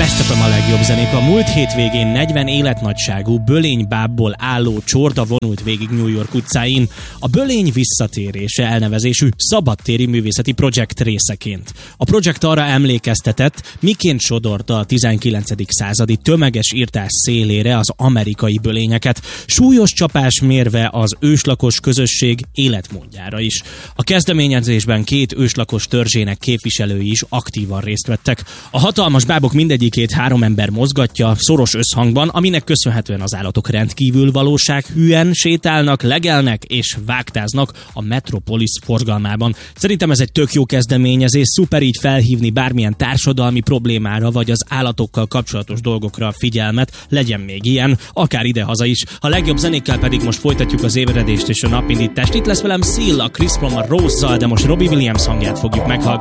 Lesztepem a legjobb zenék. A múlt hétvégén 40 életnagyságú bölénybábból álló csorda vonult végig New York utcáin a Bölény visszatérése elnevezésű szabadtéri művészeti projekt részeként. A projekt arra emlékeztetett, miként sodorta a 19. századi tömeges irtás szélére az amerikai bölényeket, súlyos csapás mérve az őslakos közösség életmódjára is. A kezdeményezésben 2 őslakos törzsének képviselői is aktívan részt vettek. A hatalmas bábok mindegyikét 3 ember mozgatja, szoros összhangban, aminek köszönhetően az állatok rendkívül valósághűen sétálnak, legelnek és vágtáznak a Metropolis forgalmában. Szerintem ez egy tök jó kezdeményezés, szuper így felhívni bármilyen társadalmi problémára vagy az állatokkal kapcsolatos dolgokra a figyelmet, legyen még ilyen, akár idehaza is. A legjobb zenékkel pedig most folytatjuk az ébredést és a napindítást. Itt lesz velem Seal, a Chris From a Rose-zal, de most Robbie Williams hangját fogjuk meghallgatni.